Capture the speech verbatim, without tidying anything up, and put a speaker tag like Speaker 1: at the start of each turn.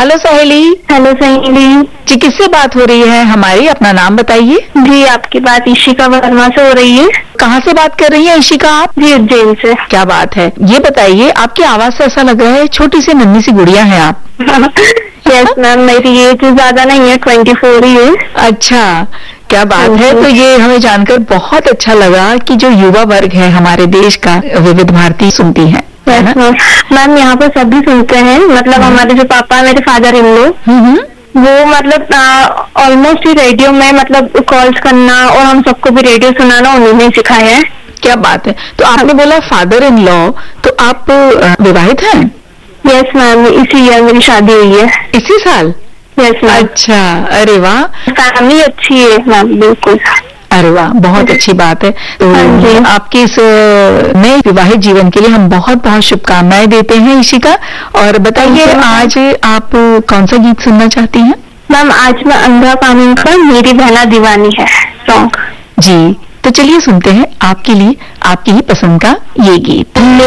Speaker 1: Hello सहेली।
Speaker 2: Hello सहेली
Speaker 1: जी, किससे बात हो रही है हमारी? अपना नाम बताइए।
Speaker 2: जी, आपकी बात इशिका वर्मा से हो रही है।
Speaker 1: कहाँ से बात कर रही है इशिका आप?
Speaker 2: जी, उज्जैन से।
Speaker 1: क्या बात है। ये बताइए, आपकी आवाज से ऐसा लग रहा है छोटी सी नन्ही सी गुड़िया है आप।
Speaker 2: यस मैम, मेरी एज ज्यादा नहीं है, ट्वेंटी फोर ही है।
Speaker 1: अच्छा, क्या बात है। तो ये हमें जानकर बहुत अच्छा लगा कि जो युवा वर्ग है हमारे देश का विविध भारती सुनती है।
Speaker 2: यस मैम, मैम यहाँ पर सभी सुनते हैं। मतलब हमारे जो पापा मेरे फादर इन लो, वो मतलब ऑलमोस्ट ही रेडियो में मतलब कॉल्स करना और हम सबको भी रेडियो सुनाना उन्होंने सिखाया है।
Speaker 1: क्या बात है। तो आपने बोला फादर इन लॉ, तो आप विवाहित हैं?
Speaker 2: यस मैम, इसी ईयर मेरी शादी हुई है।
Speaker 1: इसी साल?
Speaker 2: Yes ma'am.
Speaker 1: अच्छा, अरे वाह।
Speaker 2: फैमिली अच्छी है मैम, बिल्कुल।
Speaker 1: अरे वाह, बहुत अच्छी बात है। तो आपके इस नए विवाहित जीवन के लिए हम बहुत बहुत शुभकामनाएं देते हैं इशिका। और बताइए, आज आप कौन सा गीत सुनना चाहती हैं?
Speaker 2: मैम, आज मैं अंधा कानून का मेरी बहना दीवानी है सॉन्ग।
Speaker 1: जी, तो चलिए सुनते हैं आपके लिए आपकी ही पसंद का ये गीत।